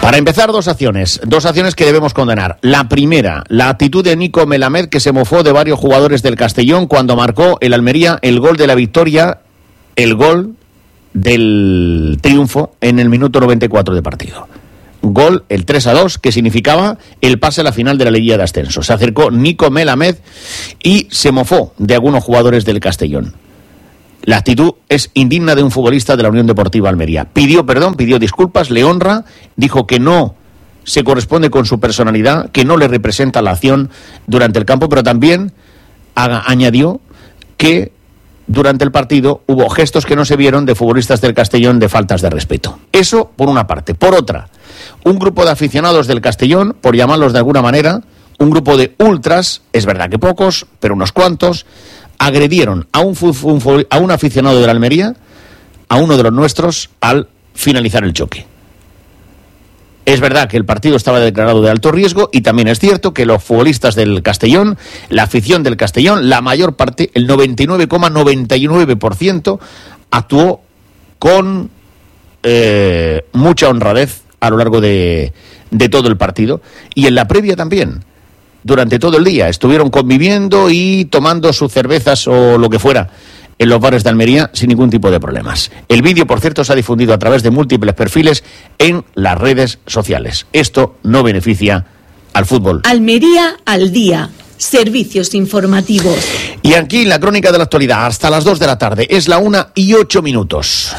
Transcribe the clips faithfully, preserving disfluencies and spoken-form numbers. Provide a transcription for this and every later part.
Para empezar, dos acciones, dos acciones que debemos condenar. La primera, la actitud de Nico Melamed, que se mofó de varios jugadores del Castellón cuando marcó el Almería el gol de la victoria, el gol del triunfo en el minuto noventa y cuatro de partido. Gol, el tres a dos, que significaba el pase a la final de la liguilla de ascenso. Se acercó Nico Melamed y se mofó de algunos jugadores del Castellón. La actitud es indigna de un futbolista de la Unión Deportiva Almería. Pidió perdón, pidió disculpas, le honra, dijo que no se corresponde con su personalidad, que no le representa la acción durante el campo, pero también haga, añadió que durante el partido hubo gestos que no se vieron de futbolistas del Castellón de faltas de respeto. Eso por una parte. Por otra, un grupo de aficionados del Castellón, por llamarlos de alguna manera, un grupo de ultras, es verdad que pocos, pero unos cuantos, agredieron a un, un, a un aficionado de la Almería, a uno de los nuestros, al finalizar el choque. Es verdad que el partido estaba declarado de alto riesgo y también es cierto que los futbolistas del Castellón, la afición del Castellón, la mayor parte, el noventa y nueve coma noventa y nueve por ciento, actuó con eh, mucha honradez a lo largo de, de todo el partido y en la previa también. Durante todo el día estuvieron conviviendo y tomando sus cervezas o lo que fuera en los bares de Almería sin ningún tipo de problemas. El vídeo, por cierto, se ha difundido a través de múltiples perfiles en las redes sociales. Esto no beneficia al fútbol. Almería al día. Servicios informativos. Y aquí la crónica de la actualidad hasta las dos de la tarde. Es la una y ocho minutos.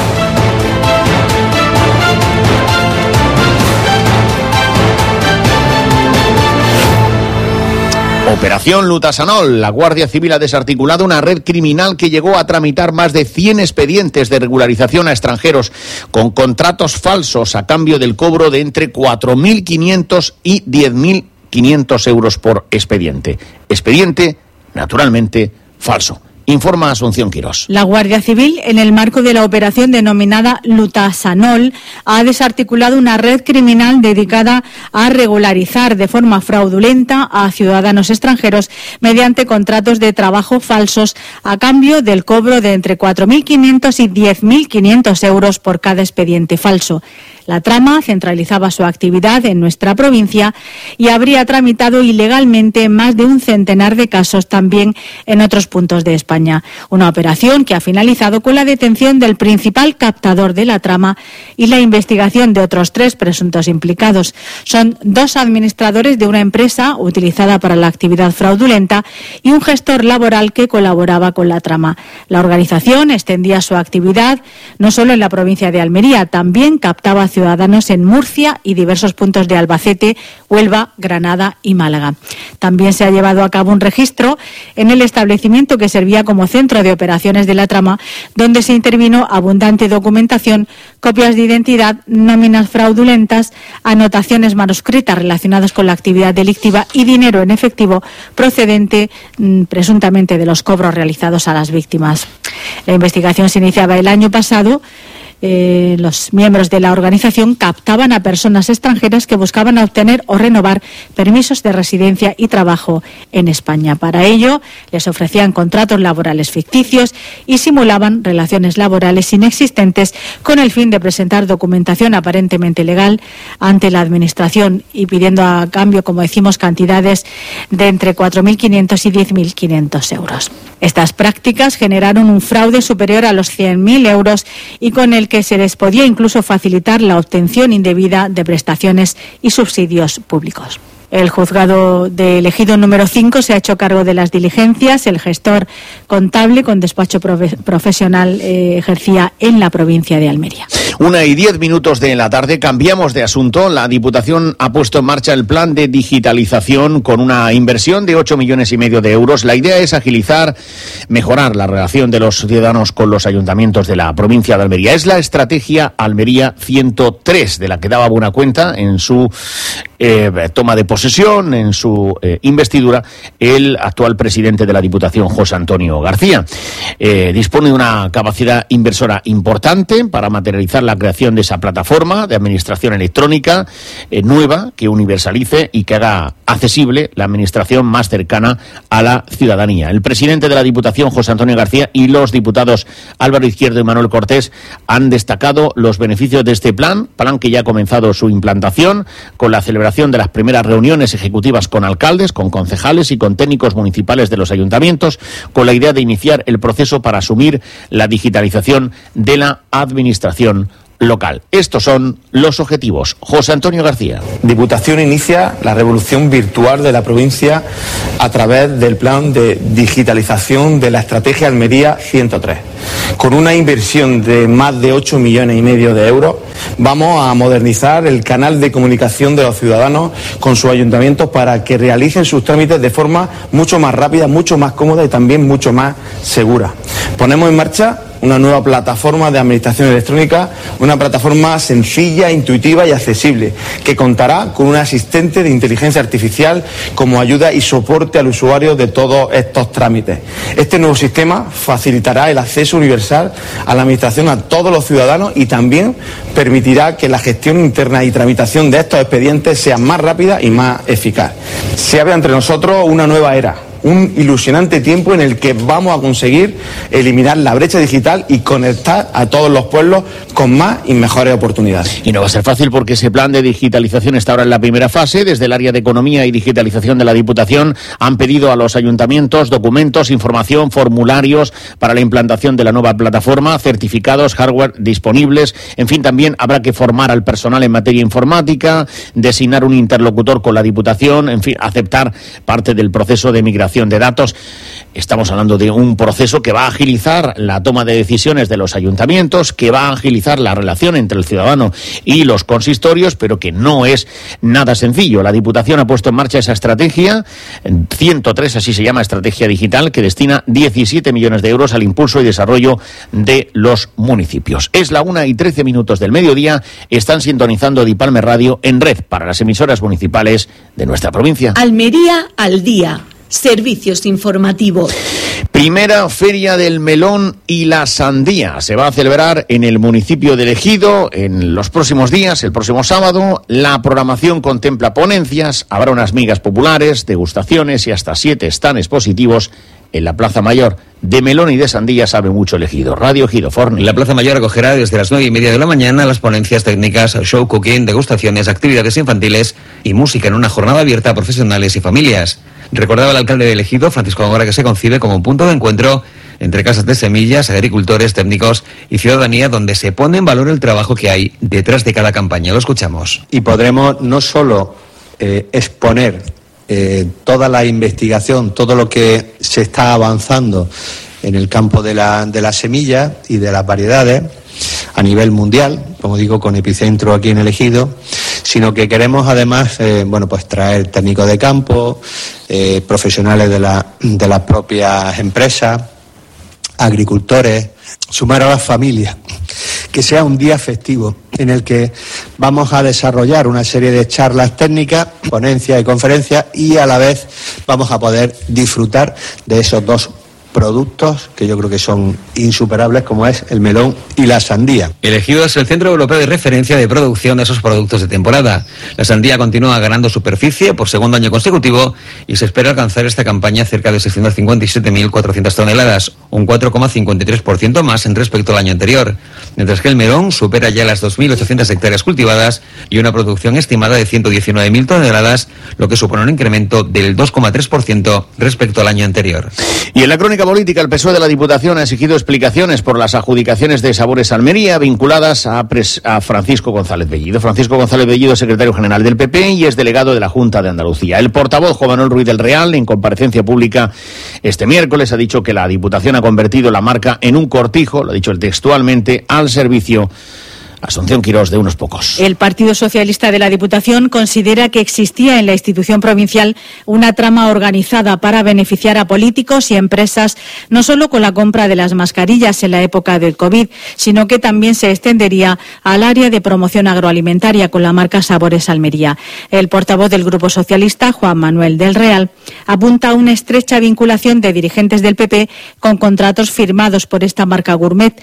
Operación Lutasanol. La Guardia Civil ha desarticulado una red criminal que llegó a tramitar más de cien expedientes de regularización a extranjeros con contratos falsos a cambio del cobro de entre cuatro mil quinientos y diez mil quinientos euros por expediente. Expediente, naturalmente, falso. Informa Asunción Quirós. La Guardia Civil, en el marco de la operación denominada Lutasanol, ha desarticulado una red criminal dedicada a regularizar de forma fraudulenta a ciudadanos extranjeros mediante contratos de trabajo falsos a cambio del cobro de entre cuatro mil quinientos y diez mil quinientos euros por cada expediente falso. La trama centralizaba su actividad en nuestra provincia y habría tramitado ilegalmente más de un centenar de casos también en otros puntos de España. Una operación que ha finalizado con la detención del principal captador de la trama y la investigación de otros tres presuntos implicados. Son dos administradores de una empresa utilizada para la actividad fraudulenta y un gestor laboral que colaboraba con la trama. La organización extendía su actividad no solo en la provincia de Almería, también captaba ciudadanos en Murcia y diversos puntos de Albacete, Huelva, Granada y Málaga. También se ha llevado a cabo un registro en el establecimiento que servía como centro de operaciones de la trama, donde se intervino abundante documentación, copias de identidad, nóminas fraudulentas, anotaciones manuscritas relacionadas con la actividad delictiva y dinero en efectivo procedente mmm, presuntamente de los cobros realizados a las víctimas. La investigación se iniciaba el año pasado. Eh, los miembros de la organización captaban a personas extranjeras que buscaban obtener o renovar permisos de residencia y trabajo en España. Para ello, les ofrecían contratos laborales ficticios y simulaban relaciones laborales inexistentes con el fin de presentar documentación aparentemente legal ante la Administración y pidiendo a cambio, como decimos, cantidades de entre cuatro mil quinientos y diez mil quinientos euros. Estas prácticas generaron un fraude superior a los cien mil euros y con el que se les podía incluso facilitar la obtención indebida de prestaciones y subsidios públicos. El juzgado de Ejido número cinco se ha hecho cargo de las diligencias. El gestor contable con despacho profe- profesional eh, ejercía en la provincia de Almería. Una y diez minutos de la tarde, cambiamos de asunto. La Diputación ha puesto en marcha el plan de digitalización con una inversión de ocho millones y medio de euros. La idea es agilizar, mejorar la relación de los ciudadanos con los ayuntamientos de la provincia de Almería. Es la estrategia Almería ciento tres, de la que daba buena cuenta en su eh, toma de posesión posesión, en su eh, investidura, el actual presidente de la Diputación, José Antonio García. Eh, dispone de una capacidad inversora importante para materializar la creación de esa plataforma de administración electrónica eh, nueva que universalice y que haga accesible la administración más cercana a la ciudadanía. El presidente de la Diputación, José Antonio García, y los diputados Álvaro Izquierdo y Manuel Cortés han destacado los beneficios de este plan, plan que ya ha comenzado su implantación con la celebración de las primeras reuniones ejecutivas con alcaldes, con concejales y con técnicos municipales de los ayuntamientos, con la idea de iniciar el proceso para asumir la digitalización de la administración local. Estos son los objetivos. José Antonio García. Diputación inicia la revolución virtual de la provincia a través del plan de digitalización de la estrategia Almería ciento tres. Con una inversión de más de ocho millones y medio de euros, vamos a modernizar el canal de comunicación de los ciudadanos con sus ayuntamientos para que realicen sus trámites de forma mucho más rápida, mucho más cómoda y también mucho más segura. Ponemos en marcha una nueva plataforma de administración electrónica, una plataforma sencilla, intuitiva y accesible, que contará con un asistente de inteligencia artificial como ayuda y soporte al usuario de todos estos trámites. Este nuevo sistema facilitará el acceso universal a la administración a todos los ciudadanos y también permitirá que la gestión interna y tramitación de estos expedientes sea más rápida y más eficaz. Se abre entre nosotros una nueva era, un ilusionante tiempo en el que vamos a conseguir eliminar la brecha digital y conectar a todos los pueblos con más y mejores oportunidades. Y no va a ser fácil porque ese plan de digitalización está ahora en la primera fase. Desde el área de Economía y Digitalización de la Diputación han pedido a los ayuntamientos documentos, información, formularios para la implantación de la nueva plataforma, certificados, hardware disponibles. En fin, también habrá que formar al personal en materia informática, designar un interlocutor con la Diputación, en fin, aceptar parte del proceso de migración de datos. Estamos hablando de un proceso que va a agilizar la toma de decisiones de los ayuntamientos, que va a agilizar la relación entre el ciudadano y los consistorios, pero que no es nada sencillo. La Diputación ha puesto en marcha esa estrategia, ciento tres, así se llama, estrategia digital, que destina diecisiete millones de euros al impulso y desarrollo de los municipios. Es la una y trece minutos del mediodía. Están sintonizando Dipalme Radio en red para las emisoras municipales de nuestra provincia. Almería al día. Servicios informativos. Primera Feria del Melón y la Sandía. Se va a celebrar en el municipio de Ejido en los próximos días, el próximo sábado. La programación contempla ponencias, habrá unas migas populares, degustaciones y hasta siete stands expositivos en la Plaza Mayor. De melón y de sandía sabe mucho el Ejido. Radio Ejido, Forni. La Plaza Mayor acogerá desde las nueve y media de la mañana las ponencias técnicas, show cooking, degustaciones, actividades infantiles y música en una jornada abierta a profesionales y familias. Recordaba el alcalde de Ejido, Francisco Góngora, que se concibe como un punto de encuentro entre casas de semillas, agricultores, técnicos y ciudadanía, donde se pone en valor el trabajo que hay detrás de cada campaña. Lo escuchamos. Y podremos no solo eh, exponer eh, toda la investigación, todo lo que se está avanzando en el campo de la, de la semilla y de las variedades a nivel mundial, como digo, con epicentro aquí en el Ejido, sino que queremos además eh, bueno, pues traer técnicos de campo, eh, profesionales de, la, de las propias empresas, agricultores, sumar a las familias, que sea un día festivo en el que vamos a desarrollar una serie de charlas técnicas, ponencias y conferencias, y a la vez vamos a poder disfrutar de esos dos productos que yo creo que son insuperables, como es el melón y la sandía. El Ejido es el centro europeo de referencia de producción de esos productos de temporada. La sandía continúa ganando superficie por segundo año consecutivo y se espera alcanzar esta campaña cerca de seiscientas cincuenta y siete mil cuatrocientas toneladas, un cuatro coma cincuenta y tres por ciento más en respecto al año anterior, mientras que el melón supera ya las dos mil ochocientas hectáreas cultivadas y una producción estimada de ciento diecinueve mil toneladas, lo que supone un incremento del dos coma tres por ciento respecto al año anterior. Y en la crónica política, el P S O E de la Diputación ha exigido explicaciones por las adjudicaciones de Sabores Almería vinculadas a, pres- a Francisco González Bellido. Francisco González Bellido es secretario general del P P y es delegado de la Junta de Andalucía. El portavoz Juan Manuel Ruiz del Real, en comparecencia pública este miércoles, ha dicho que la Diputación ha convertido la marca en un cortijo, lo ha dicho él textualmente, al servicio Asunción Quirós, de unos pocos. El Partido Socialista de la Diputación considera que existía en la institución provincial una trama organizada para beneficiar a políticos y empresas, no solo con la compra de las mascarillas en la época del COVID, sino que también se extendería al área de promoción agroalimentaria con la marca Sabores Almería. El portavoz del Grupo Socialista, Juan Manuel del Real, apunta a una estrecha vinculación de dirigentes del P P con contratos firmados por esta marca gourmet,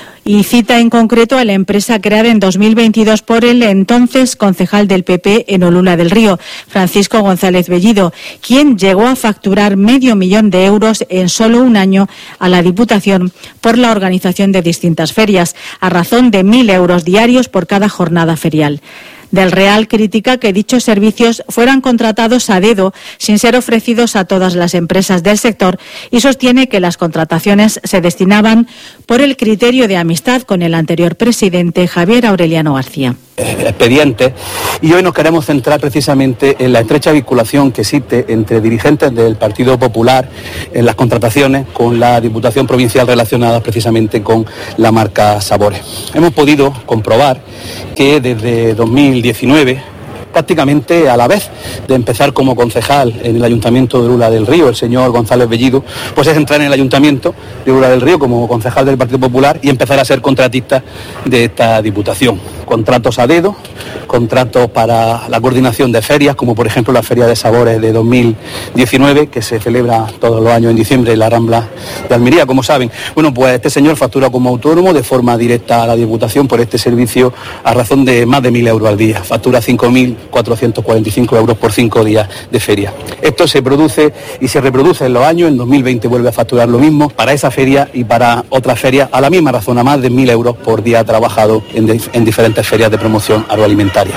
y cita en concreto a la empresa creada en dos mil veintidós por el entonces concejal del P P en Olula del Río, Francisco González Bellido, quien llegó a facturar medio millón de euros en solo un año a la Diputación por la organización de distintas ferias, a razón de mil euros diarios por cada jornada ferial. Del Real critica que dichos servicios fueran contratados a dedo sin ser ofrecidos a todas las empresas del sector y sostiene que las contrataciones se destinaban por el criterio de amistad con el anterior presidente Javier Aureliano García. Expedientes, y hoy nos queremos centrar precisamente en la estrecha vinculación que existe entre dirigentes del Partido Popular en las contrataciones con la Diputación Provincial relacionadas precisamente con la marca Sabores. Hemos podido comprobar que desde dos mil diecinueve, prácticamente a la vez de empezar como concejal en el Ayuntamiento de Olula del Río, el señor González Bellido, pues es entrar en el Ayuntamiento de Olula del Río como concejal del Partido Popular y empezar a ser contratista de esta Diputación. Contratos a dedo, contratos para la coordinación de ferias, como por ejemplo la Feria de Sabores de dos mil diecinueve, que se celebra todos los años en diciembre en la Rambla de Almería, como saben. Bueno, pues este señor factura como autónomo de forma directa a la Diputación por este servicio a razón de más de mil euros al día. Factura cinco mil cuatrocientos cuarenta y cinco euros por cinco días de feria. Esto se produce y se reproduce en los años. En dos mil veinte vuelve a facturar lo mismo para esa feria y para otras ferias a la misma razón, a más de mil euros por día trabajado en, de, en diferentes ferias de promoción agroalimentaria.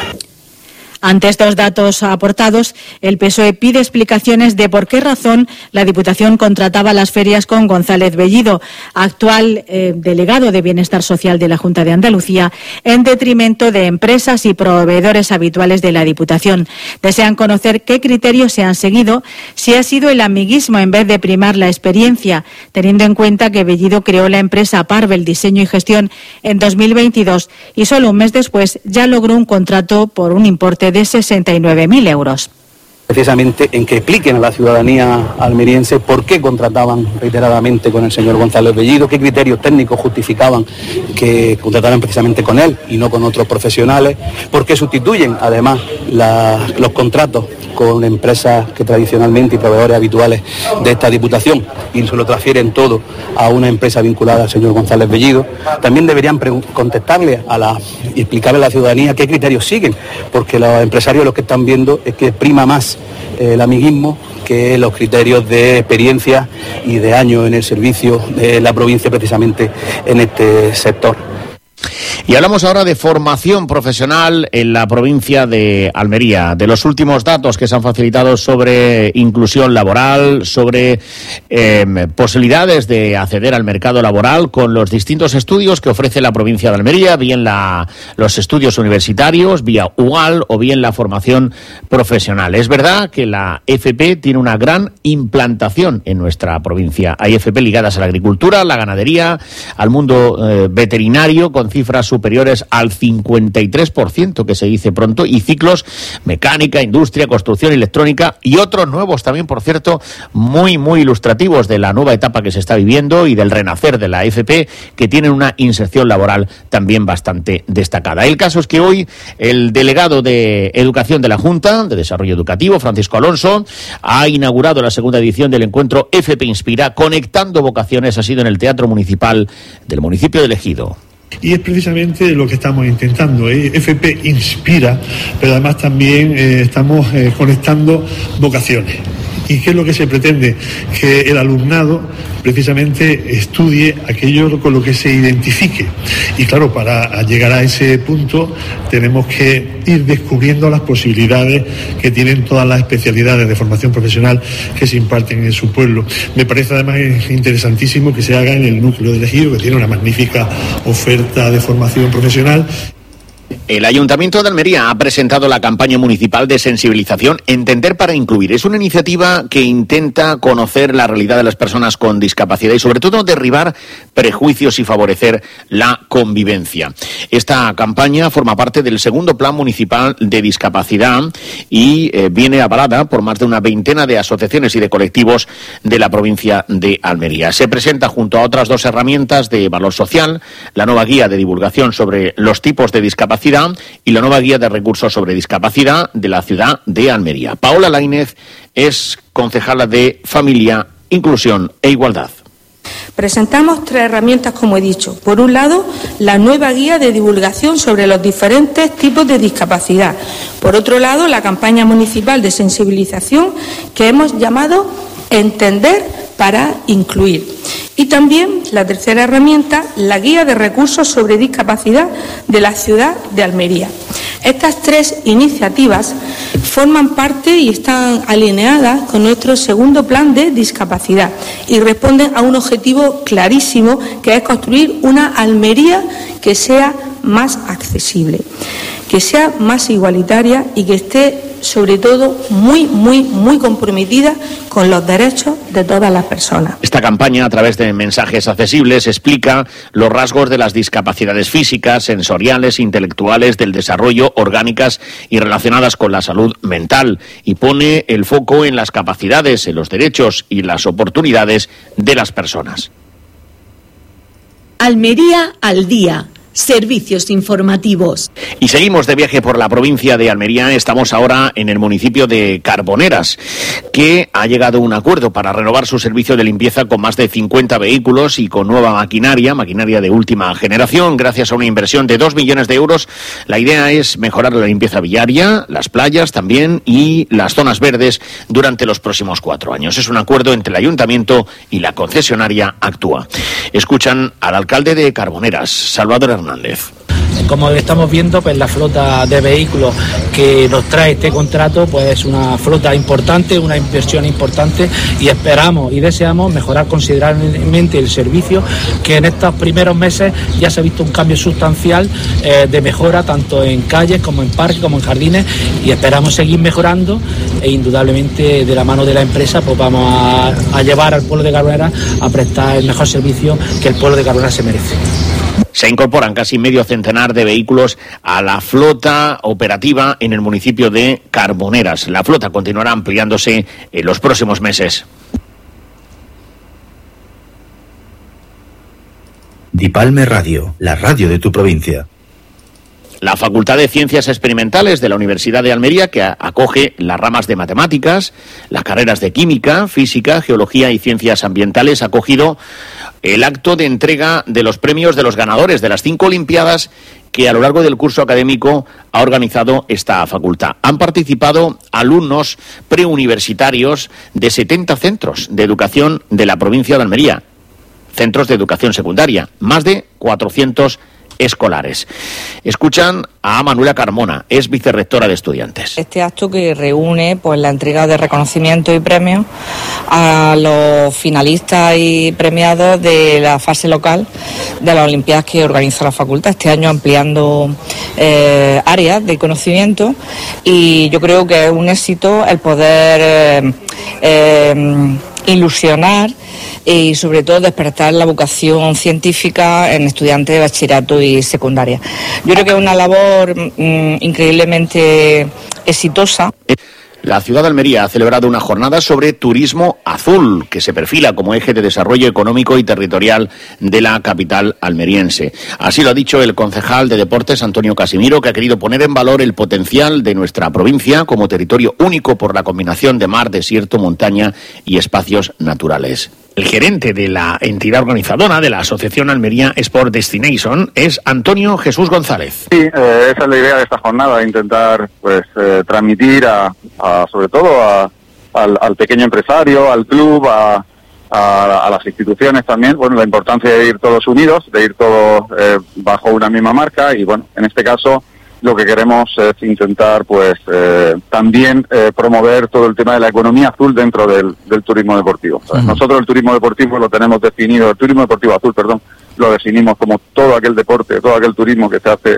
Ante estos datos aportados, el P S O E pide explicaciones de por qué razón la Diputación contrataba las ferias con González Bellido, actual eh, delegado de Bienestar Social de la Junta de Andalucía, en detrimento de empresas y proveedores habituales de la Diputación. Desean conocer qué criterios se han seguido, si ha sido el amiguismo en vez de primar la experiencia, teniendo en cuenta que Bellido creó la empresa Parvel Diseño y Gestión en dos mil veintidós y solo un mes después ya logró un contrato por un importe de sesenta y nueve mil euros. Precisamente en que expliquen a la ciudadanía almeriense por qué contrataban reiteradamente con el señor González Bellido, qué criterios técnicos justificaban que contrataran precisamente con él y no con otros profesionales, por qué sustituyen además la, los contratos con empresas que tradicionalmente y proveedores habituales de esta Diputación y se lo transfieren todo a una empresa vinculada al señor González Bellido. También deberían contestarle a la, y explicarle a la ciudadanía qué criterios siguen, porque los empresarios lo que están viendo es que prima más el amiguismo que los criterios de experiencia y de años en el servicio de la provincia precisamente en este sector. Y hablamos ahora de formación profesional en la provincia de Almería, de los últimos datos que se han facilitado sobre inclusión laboral, sobre eh, posibilidades de acceder al mercado laboral con los distintos estudios que ofrece la provincia de Almería, bien la, los estudios universitarios, vía U A L o bien la formación profesional. Es verdad que la F P tiene una gran implantación en nuestra provincia. Hay F P ligadas a la agricultura, la ganadería, al mundo eh, veterinario, con cifras superiores al cincuenta y tres por ciento, que se dice pronto, y ciclos mecánica, industria, construcción, electrónica y otros nuevos también, por cierto, muy, muy ilustrativos de la nueva etapa que se está viviendo y del renacer de la F P, que tienen una inserción laboral también bastante destacada. El caso es que hoy el delegado de Educación de la Junta de Desarrollo Educativo, Francisco Alonso, ha inaugurado la segunda edición del encuentro F P Inspira, Conectando Vocaciones. Ha sido en el Teatro Municipal del municipio de Ejido. Y es precisamente lo que estamos intentando. ¿eh? F P inspira, pero además también eh, estamos eh, conectando vocaciones. ¿Y qué es lo que se pretende? Que el alumnado precisamente estudie aquello con lo que se identifique. Y claro, para llegar a ese punto tenemos que ir descubriendo las posibilidades que tienen todas las especialidades de formación profesional que se imparten en su pueblo. Me parece además interesantísimo que se haga en el núcleo de Ejido, que tiene una magnífica oferta de formación profesional. El Ayuntamiento de Almería ha presentado la campaña municipal de sensibilización Entender para Incluir. Es una iniciativa que intenta conocer la realidad de las personas con discapacidad y sobre todo derribar prejuicios y favorecer la convivencia. Esta campaña forma parte del segundo Plan Municipal de Discapacidad y eh, viene avalada por más de una veintena de asociaciones y de colectivos de la provincia de Almería. Se presenta junto a otras dos herramientas de valor social, la nueva guía de divulgación sobre los tipos de discapacidad y la nueva guía de recursos sobre discapacidad de la ciudad de Almería. Paola Laínez es concejala de Familia, Inclusión e Igualdad. Presentamos tres herramientas, como he dicho. Por un lado, la nueva guía de divulgación sobre los diferentes tipos de discapacidad. Por otro lado, la campaña municipal de sensibilización que hemos llamado Entender para Incluir. Y también la tercera herramienta, la guía de recursos sobre discapacidad de la ciudad de Almería. Estas tres iniciativas forman parte y están alineadas con nuestro segundo plan de discapacidad y responden a un objetivo clarísimo, que es construir una Almería que sea más accesible, que sea más igualitaria y que esté sobre todo muy, muy, muy comprometida con los derechos de todas las personas. Esta campaña, a través de mensajes accesibles, explica los rasgos de las discapacidades físicas, sensoriales, intelectuales, del desarrollo, orgánicas y relacionadas con la salud mental, y pone el foco en las capacidades, en los derechos y las oportunidades de las personas. Almería al día. Servicios informativos. Y seguimos de viaje por la provincia de Almería. Estamos ahora en el municipio de Carboneras, que ha llegado a un acuerdo para renovar su servicio de limpieza con más de cincuenta vehículos y con nueva maquinaria, maquinaria de última generación, gracias a una inversión de dos millones de euros. La idea es mejorar la limpieza viaria, las playas también y las zonas verdes durante los próximos cuatro años. Es un acuerdo entre el ayuntamiento y la concesionaria Actúa. Escuchan al alcalde de Carboneras, Salvador Hernández. Hernández. Como estamos viendo, pues la flota de vehículos que nos trae este contrato, pues es una flota importante, una inversión importante, y esperamos y deseamos mejorar considerablemente el servicio, que en estos primeros meses ya se ha visto un cambio sustancial eh, de mejora tanto en calles como en parques como en jardines, y esperamos seguir mejorando e indudablemente de la mano de la empresa pues vamos a, a llevar al pueblo de Carboneras a prestar el mejor servicio que el pueblo de Carboneras se merece. Se incorporan casi medio centenar de vehículos a la flota operativa en el municipio de Carboneras. La flota continuará ampliándose en los próximos meses. Dipalme Radio, la radio de tu provincia. La Facultad de Ciencias Experimentales de la Universidad de Almería, que acoge las ramas de matemáticas, las carreras de química, física, geología y ciencias ambientales, ha acogido el acto de entrega de los premios de los ganadores de las cinco Olimpiadas que a lo largo del curso académico ha organizado esta facultad. Han participado alumnos preuniversitarios de setenta centros de educación de la provincia de Almería, centros de educación secundaria, más de cuatrocientos escolares. Escuchan a Manuela Carmona, es vicerrectora de estudiantes. Este acto que reúne pues la entrega de reconocimientos y premios a los finalistas y premiados de la fase local de las Olimpiadas que organiza la facultad, este año ampliando eh, áreas de conocimiento, y yo creo que es un éxito el poder eh, eh, ilusionar y sobre todo despertar la vocación científica en estudiantes de bachillerato y secundaria. Yo creo que es una labor mmm, increíblemente exitosa. La ciudad de Almería ha celebrado una jornada sobre turismo azul, que se perfila como eje de desarrollo económico y territorial de la capital almeriense. Así lo ha dicho el concejal de Deportes, Antonio Casimiro, que ha querido poner en valor el potencial de nuestra provincia como territorio único por la combinación de mar, desierto, montaña y espacios naturales. El gerente de la entidad organizadora de la Asociación Almería Sport Destination es Antonio Jesús González. Sí, eh, esa es la idea de esta jornada, intentar pues eh, transmitir a, a sobre todo a, al, al pequeño empresario, al club, a, a, a las instituciones también, bueno, la importancia de ir todos unidos, de ir todos eh, bajo una misma marca, y bueno, en este caso lo que queremos es intentar pues eh, también eh, promover todo el tema de la economía azul dentro del, del turismo deportivo. Uh-huh. Nosotros el turismo deportivo lo tenemos definido, el turismo deportivo azul, perdón, lo definimos como todo aquel deporte, todo aquel turismo que se hace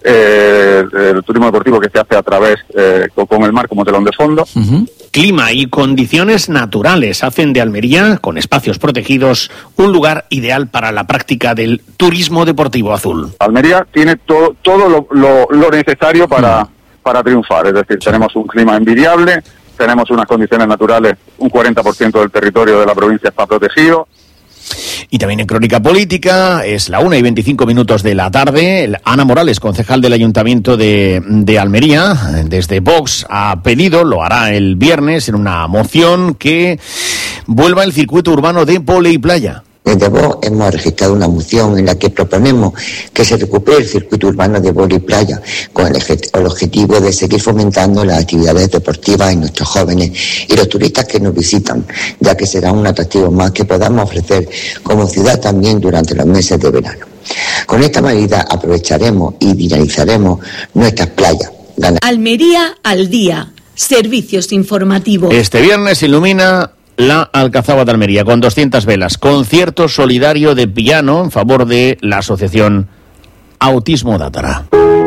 eh, el turismo deportivo que se hace a través eh, con, con el mar como telón de fondo. Uh-huh. Clima y condiciones naturales hacen de Almería, con espacios protegidos, un lugar ideal para la práctica del turismo deportivo azul. Almería tiene to, todo lo, lo, lo necesario para, uh-huh. para triunfar, es decir, tenemos un clima envidiable, tenemos unas condiciones naturales, un cuarenta por ciento del territorio de la provincia está protegido. Y también en Crónica Política, es la una y veinticinco minutos de la tarde. Ana Morales, concejal del Ayuntamiento de, de Almería, desde Vox, ha pedido, lo hará el viernes, en una moción, que vuelva el circuito urbano de vóley playa. Desde Vox hemos registrado una moción en la que proponemos que se recupere el circuito urbano de vóley playa con el, el objetivo de seguir fomentando las actividades deportivas en nuestros jóvenes y los turistas que nos visitan, ya que será un atractivo más que podamos ofrecer como ciudad también durante los meses de verano. Con esta medida aprovecharemos y dinamizaremos nuestras playas. Ganar. Almería al día. Servicios informativos. Este viernes ilumina la Alcazaba de Almería con doscientas velas. Concierto solidario de piano en favor de la asociación Autismo Dátara.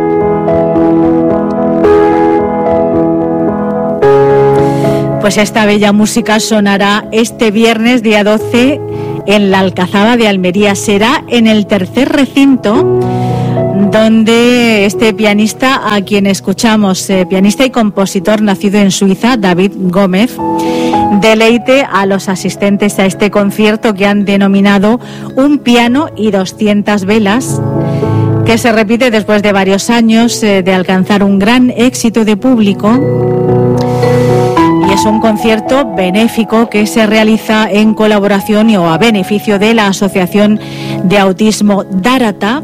Pues esta bella música sonará este viernes, día doce, en la Alcazaba de Almería. Será en el tercer recinto donde este pianista, a quien escuchamos, eh, pianista y compositor nacido en Suiza, David Gómez, deleite a los asistentes a este concierto que han denominado Un piano y doscientas velas, que se repite después de varios años eh, de alcanzar un gran éxito de público. Y es un concierto benéfico que se realiza en colaboración y o a beneficio de la Asociación de Autismo Dátara,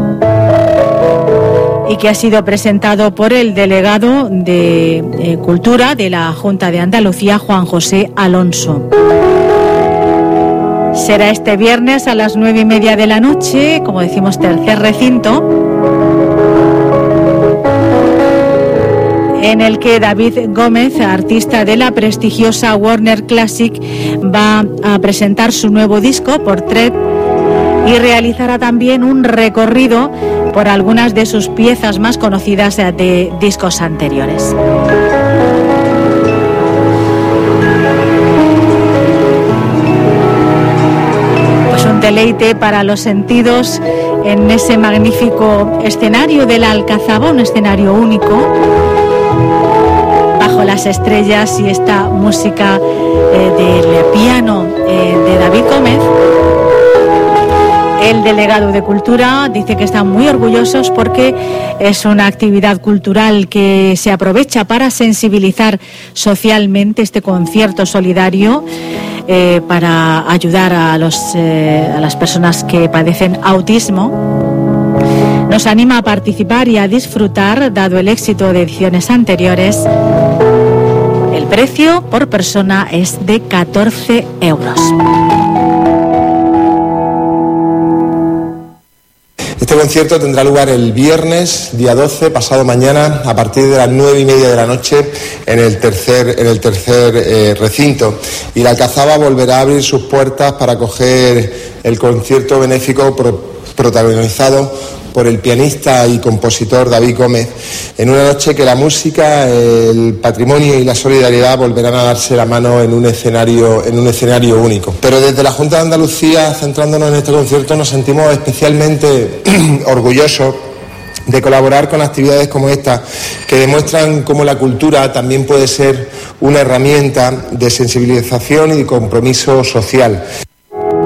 y que ha sido presentado por el delegado de eh, Cultura de la Junta de Andalucía, Juan José Alonso. Será este viernes a las nueve y media de la noche, como decimos, tercer recinto, en el que David Gómez, artista de la prestigiosa Warner Classic, va a presentar su nuevo disco, Portrait, y realizará también un recorrido por algunas de sus piezas más conocidas de discos anteriores. Pues un deleite para los sentidos en ese magnífico escenario de la Alcazaba, un escenario único, bajo las estrellas, y esta música eh, del piano eh, de David Gómez. El delegado de Cultura dice que están muy orgullosos porque es una actividad cultural que se aprovecha para sensibilizar socialmente, este concierto solidario eh, para ayudar a, los, eh, a las personas que padecen autismo. Nos anima a participar y a disfrutar, dado el éxito de ediciones anteriores. El precio por persona es de catorce euros. Este concierto tendrá lugar el viernes, día doce, pasado mañana, a partir de las nueve y media de la noche, en el tercer, en el tercer eh, recinto. Y la Alcazaba volverá a abrir sus puertas para acoger el concierto benéfico pro, protagonizado por el pianista y compositor David Gómez, en una noche que la música, el patrimonio y la solidaridad volverán a darse la mano en un escenario, en un escenario único. Pero desde la Junta de Andalucía, centrándonos en este concierto, nos sentimos especialmente orgullosos de colaborar con actividades como esta, que demuestran cómo la cultura también puede ser una herramienta de sensibilización y de compromiso social.